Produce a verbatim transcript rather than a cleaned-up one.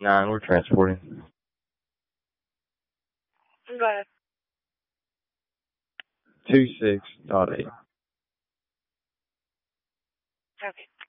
Nine, we're transporting. Go ahead. Two six dot eight. Okay.